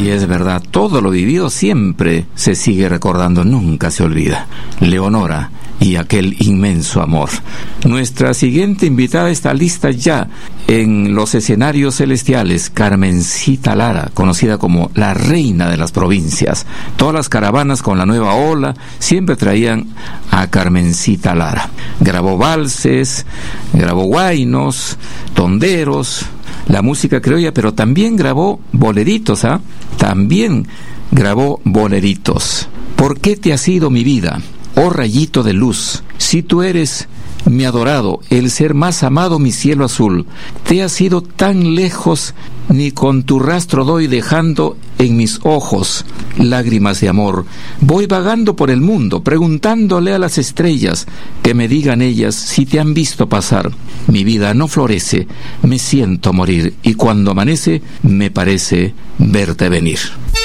Y es verdad, todo lo vivido siempre se sigue recordando, nunca se olvida. Leonora y aquel inmenso amor. Nuestra siguiente invitada está lista ya en los escenarios celestiales. Carmencita Lara, conocida como la reina de las provincias. Todas las caravanas con la nueva ola siempre traían a Carmencita Lara. Grabó valses, grabó huaynos, tonderos, la música criolla, pero también grabó boleritos, También grabó boleritos. ¿Por qué te has ido mi vida, oh rayito de luz? Si tú eres mi adorado, el ser más amado, mi cielo azul, te has ido tan lejos, ni con tu rastro doy, dejando en mis ojos lágrimas de amor. Voy vagando por el mundo, preguntándole a las estrellas, que me digan ellas si te han visto pasar. Mi vida no florece, me siento morir, y cuando amanece, me parece verte venir.